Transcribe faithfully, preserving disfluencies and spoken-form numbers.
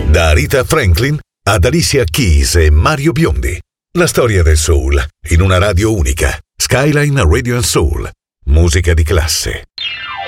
Da Rita Franklin ad Alicia Keys e Mario Biondi. La storia del soul in una radio unica. Skyline Radio and Soul. Musica di classe.